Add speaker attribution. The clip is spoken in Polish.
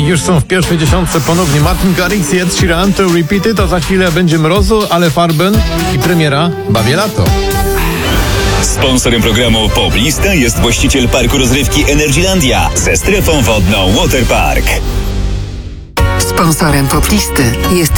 Speaker 1: Już są w pierwszej dziesiątce ponownie Martin Garrix i Ed Sheeran, to Repeaty, to za chwilę będzie mrozu, ale Farben i premiera Bawię lato.
Speaker 2: Sponsorem programu Poplista jest właściciel parku rozrywki Energylandia ze strefą wodną Waterpark.
Speaker 3: Sponsorem Poplisty jest